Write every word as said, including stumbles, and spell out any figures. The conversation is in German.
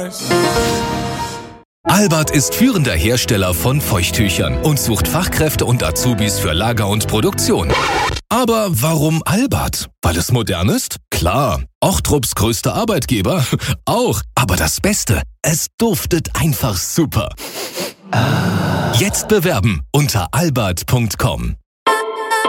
Albert ist führender Hersteller von Feuchttüchern und sucht Fachkräfte und Azubis für Lager und Produktion. Aber warum Albert? Weil es modern ist? Klar. Ochtrups größter Arbeitgeber? Auch. Aber das Beste, es duftet einfach super. Jetzt bewerben unter albert punkt com.